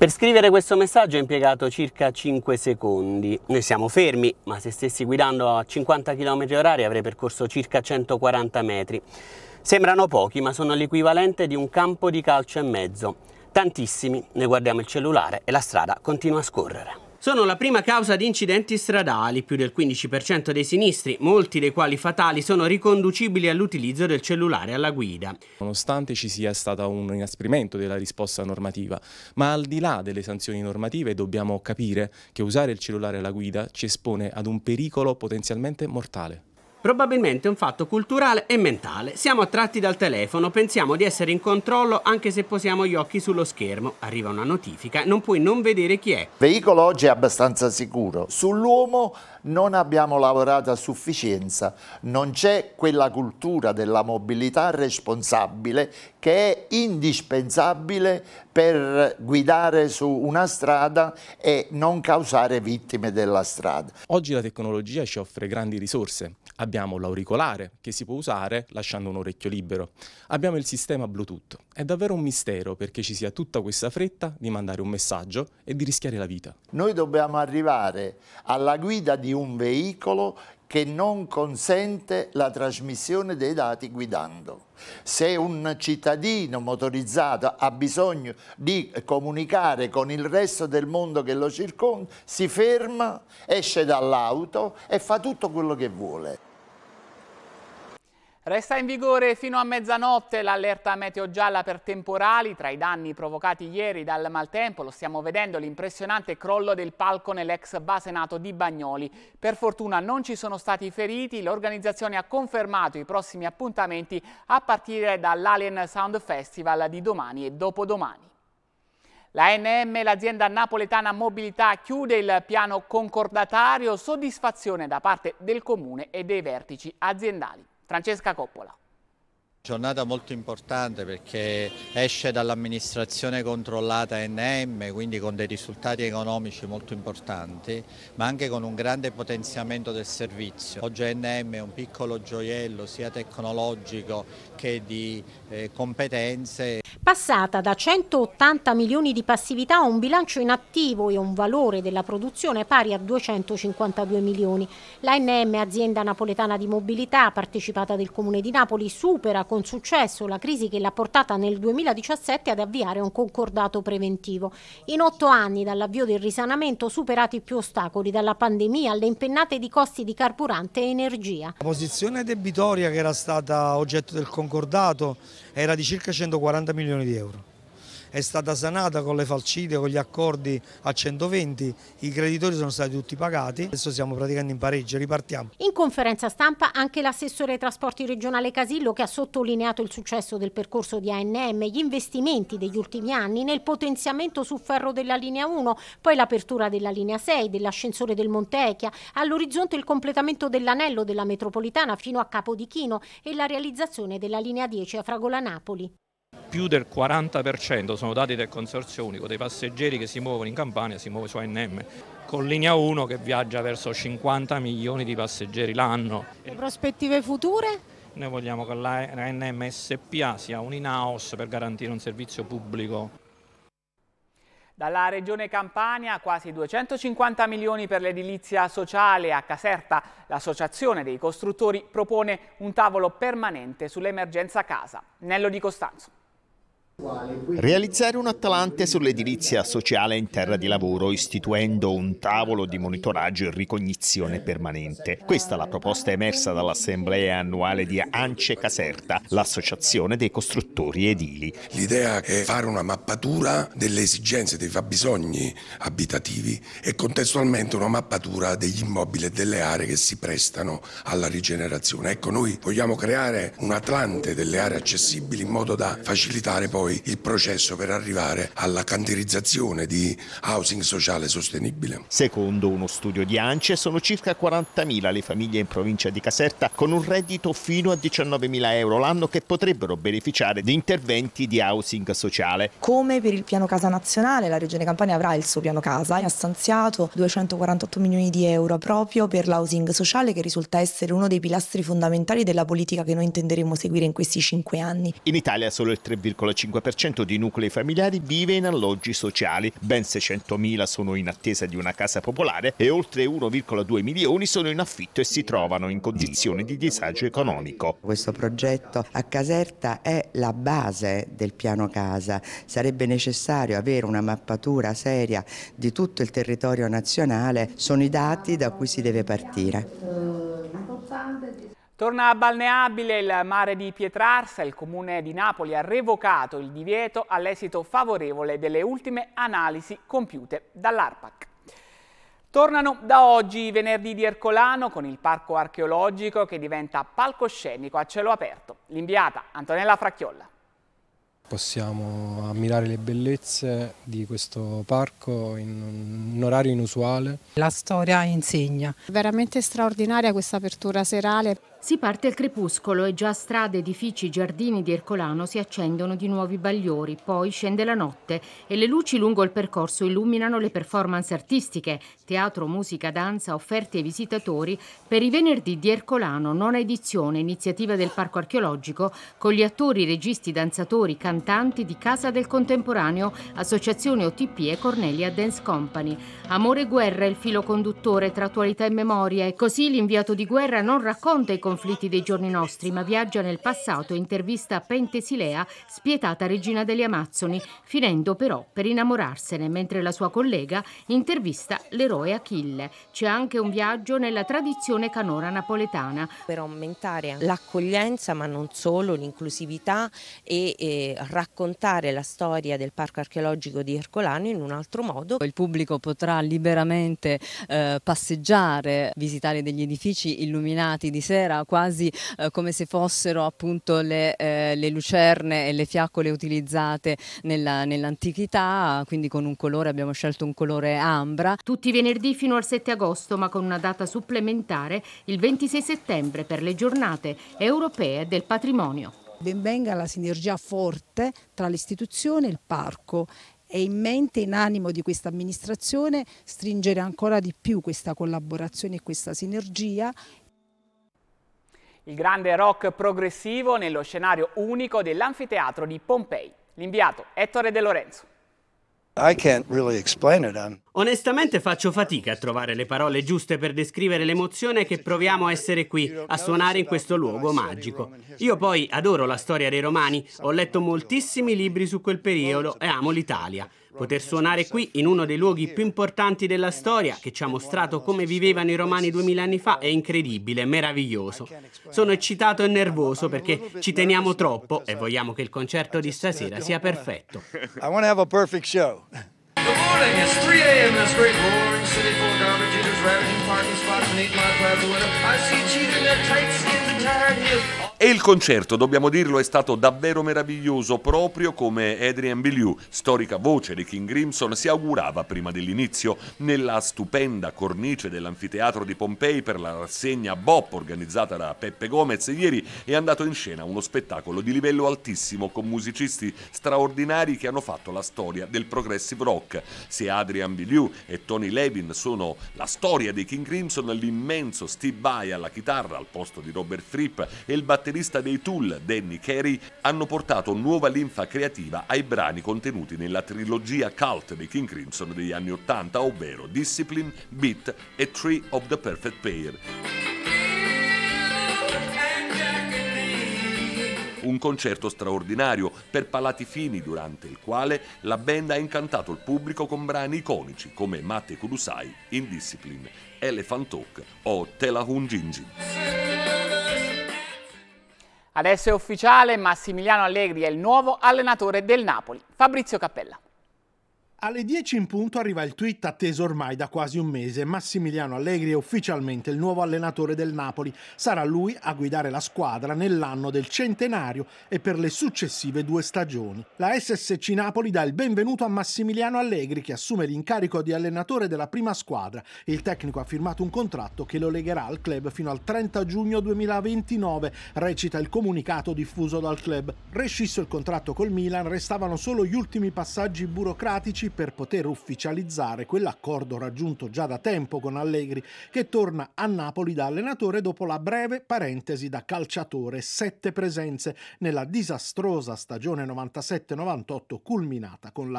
Per scrivere questo messaggio ho impiegato circa 5 secondi. Noi siamo fermi, ma se stessi guidando a 50 km/h avrei percorso circa 140 metri. Sembrano pochi, ma sono l'equivalente di un campo di calcio e mezzo. Tantissimi, noi guardiamo il cellulare e la strada continua a scorrere. Sono la prima causa di incidenti stradali, più del 15% dei sinistri, molti dei quali fatali, sono riconducibili all'utilizzo del cellulare alla guida. Nonostante ci sia stato un inasprimento della risposta normativa, ma al di là delle sanzioni normative dobbiamo capire che usare il cellulare alla guida ci espone ad un pericolo potenzialmente mortale. Probabilmente è un fatto culturale e mentale. Siamo attratti dal telefono, pensiamo di essere in controllo anche se posiamo gli occhi sullo schermo. Arriva una notifica, non puoi non vedere chi è. Il veicolo oggi è abbastanza sicuro. Sull'uomo non abbiamo lavorato a sufficienza. Non c'è quella cultura della mobilità responsabile che è indispensabile per guidare su una strada e non causare vittime della strada. Oggi la tecnologia ci offre grandi risorse. Abbiamo l'auricolare che si può usare lasciando un orecchio libero. Abbiamo il sistema Bluetooth. È davvero un mistero perché ci sia tutta questa fretta di mandare un messaggio e di rischiare la vita. Noi dobbiamo arrivare alla guida di un veicolo che non consente la trasmissione dei dati guidando. Se un cittadino motorizzato ha bisogno di comunicare con il resto del mondo che lo circonda, si ferma, esce dall'auto e fa tutto quello che vuole. Resta in vigore fino a mezzanotte l'allerta meteo gialla per temporali. Tra i danni provocati ieri dal maltempo lo stiamo vedendo l'impressionante crollo del palco nell'ex base NATO di Bagnoli. Per fortuna non ci sono stati feriti, l'organizzazione ha confermato i prossimi appuntamenti a partire dall'Alien Sound Festival di domani e dopodomani. La ANM, l'azienda napoletana Mobilità, chiude il piano concordatario, soddisfazione da parte del Comune e dei vertici aziendali. Francesca Coppola. Giornata molto importante perché esce dall'amministrazione controllata ANM, quindi con dei risultati economici molto importanti, ma anche con un grande potenziamento del servizio. Oggi ANM è un piccolo gioiello sia tecnologico che di competenze. Passata da 180 milioni di passività a un bilancio in attivo e un valore della produzione pari a 252 milioni. L'ANM, azienda napoletana di mobilità, partecipata del Comune di Napoli, supera con successo la crisi che l'ha portata nel 2017 ad avviare un concordato preventivo. In 8 anni dall'avvio del risanamento, superati più ostacoli, dalla pandemia alle impennate di costi di carburante e energia. La posizione debitoria che era stata oggetto del concordato era di circa 140 milioni di euro. È stata sanata con le falcide, con gli accordi a 120, i creditori sono stati tutti pagati, adesso siamo praticamente in pareggio, ripartiamo. In conferenza stampa anche l'assessore ai trasporti regionale Casillo, che ha sottolineato il successo del percorso di ANM, gli investimenti degli ultimi anni nel potenziamento su ferro della linea 1, poi l'apertura della linea 6, dell'ascensore del Monte Echia, all'orizzonte il completamento dell'anello della metropolitana fino a Capodichino e la realizzazione della linea 10 a Fragola Napoli. Più del 40% sono dati del Consorzio Unico dei passeggeri che si muovono in Campania, si muove su ANM, con linea 1 che viaggia verso 50 milioni di passeggeri l'anno. Le prospettive future? Noi vogliamo che l'ANM SPA sia un in-house per garantire un servizio pubblico. Dalla Regione Campania quasi 250 milioni per l'edilizia sociale. A Caserta l'Associazione dei Costruttori propone un tavolo permanente sull'emergenza casa. Nello Di Costanzo. Realizzare un Atlante sull'edilizia sociale in terra di lavoro, istituendo un tavolo di monitoraggio e ricognizione permanente. Questa è la proposta emersa dall'assemblea annuale di ANCE Caserta, l'associazione dei costruttori edili. L'idea è fare una mappatura delle esigenze, dei fabbisogni abitativi e contestualmente una mappatura degli immobili e delle aree che si prestano alla rigenerazione. Ecco, noi vogliamo creare un Atlante delle aree accessibili in modo da facilitare poi il processo per arrivare alla cantierizzazione di housing sociale sostenibile. Secondo uno studio di ANCE sono circa 40.000 le famiglie in provincia di Caserta con un reddito fino a 19.000 euro l'anno che potrebbero beneficiare di interventi di housing sociale. Come per il piano casa nazionale, la Regione Campania avrà il suo piano casa e ha stanziato 248 milioni di euro proprio per l'housing sociale, che risulta essere uno dei pilastri fondamentali della politica che noi intenderemo seguire in questi 5 anni. In Italia solo il 3,5% 95% di nuclei familiari vive in alloggi sociali, ben 600.000 sono in attesa di una casa popolare e oltre 1,2 milioni sono in affitto e si trovano in condizioni di disagio economico. Questo progetto a Caserta è la base del piano casa. Sarebbe necessario avere una mappatura seria di tutto il territorio nazionale, sono i dati da cui si deve partire. Torna balneabile il mare di Pietrarsa. Il Comune di Napoli ha revocato il divieto all'esito favorevole delle ultime analisi compiute dall'ARPAC. Tornano da oggi i venerdì di Ercolano con il parco archeologico che diventa palcoscenico a cielo aperto. L'inviata Antonella Fracchiolla. Possiamo ammirare le bellezze di questo parco in un orario inusuale. La storia insegna. Veramente straordinaria questa apertura serale. Si parte al crepuscolo e già strade, edifici, giardini di Ercolano si accendono di nuovi bagliori, poi scende la notte e le luci lungo il percorso illuminano le performance artistiche, teatro, musica, danza offerte ai visitatori per i venerdì di Ercolano, nona edizione, iniziativa del Parco Archeologico con gli attori, registi, danzatori, cantanti di Casa del Contemporaneo, Associazione OTP e Cornelia Dance Company. Amore e guerra è il filo conduttore tra attualità e memoria e così l'inviato di guerra non racconta i conflitti dei giorni nostri, ma viaggia nel passato e intervista Pentesilea, spietata regina delle Amazzoni, finendo però per innamorarsene, mentre la sua collega intervista l'eroe Achille. C'è anche un viaggio nella tradizione canora napoletana. Per aumentare l'accoglienza, ma non solo, l'inclusività e raccontare la storia del Parco Archeologico di Ercolano in un altro modo. Il pubblico potrà liberamente passeggiare, visitare degli edifici illuminati di sera, quasi come se fossero appunto le lucerne e le fiaccole utilizzate nell'antichità, quindi con un colore, abbiamo scelto un colore ambra. Tutti i venerdì fino al 7 agosto, ma con una data supplementare, il 26 settembre per le giornate europee del patrimonio. Ben venga la sinergia forte tra l'istituzione e il parco. È in mente, in animo di questa amministrazione, stringere ancora di più questa collaborazione e questa sinergia. Il grande rock progressivo nello scenario unico dell'anfiteatro di Pompei. L'inviato Ettore De Lorenzo. Onestamente faccio fatica a trovare le parole giuste per descrivere l'emozione che proviamo a essere qui, a suonare in questo luogo magico. Io poi adoro la storia dei Romani, ho letto moltissimi libri su quel periodo e amo l'Italia. Poter suonare qui in uno dei luoghi più importanti della storia, che ci ha mostrato come vivevano i Romani 2000 anni fa, è incredibile, meraviglioso. Sono eccitato e nervoso perché ci teniamo troppo e vogliamo che il concerto di stasera sia perfetto. I want to have a perfect show. The morning is 3 a.m. This great roaring city full of garbage eaters, ravaging parking spots and 8 Mile Plaza window. I see cheating in their tight skins and tired heels. E il concerto, dobbiamo dirlo, è stato davvero meraviglioso, proprio come Adrian Belew, storica voce di King Crimson, si augurava prima dell'inizio. Nella stupenda cornice dell'anfiteatro di Pompei per la rassegna Bop organizzata da Peppe Gomez, ieri è andato in scena uno spettacolo di livello altissimo con musicisti straordinari che hanno fatto la storia del progressive rock. Se Adrian Belew e Tony Levin sono la storia dei King Crimson, l'immenso Steve Vai alla chitarra al posto di Robert Fripp e il batterista dei Tool, Danny Carey, hanno portato nuova linfa creativa ai brani contenuti nella trilogia cult dei King Crimson degli anni '80, ovvero Discipline, Beat e Tree of the Perfect Pair. Un concerto straordinario per palati fini, durante il quale la band ha incantato il pubblico con brani iconici come Mate Kudusai, In Discipline, Elephant Talk o Telahun Jinji. Adesso è ufficiale, Massimiliano Allegri è il nuovo allenatore del Napoli. Fabrizio Cappella. Alle 10 in punto arriva il tweet atteso ormai da quasi un mese. Massimiliano Allegri è ufficialmente il nuovo allenatore del Napoli. Sarà lui a guidare la squadra nell'anno del centenario e per le successive 2 stagioni. La SSC Napoli dà il benvenuto a Massimiliano Allegri, che assume l'incarico di allenatore della prima squadra. Il tecnico ha firmato un contratto che lo legherà al club fino al 30 giugno 2029, recita il comunicato diffuso dal club. Rescisso il contratto col Milan, restavano solo gli ultimi passaggi burocratici per poter ufficializzare quell'accordo raggiunto già da tempo con Allegri, che torna a Napoli da allenatore dopo la breve parentesi da calciatore, 7 presenze nella disastrosa stagione 97-98 culminata con la